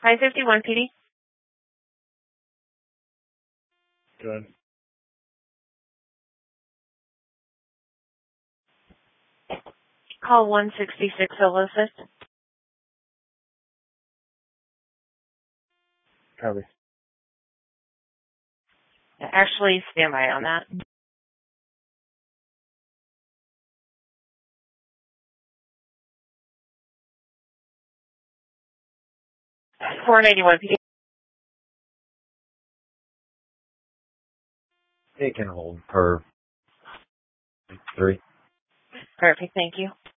551 PD. Good. Call 166 Assist. Copy. Actually, stand by on that. 491 PD. It can hold per 3. Perfect, thank you.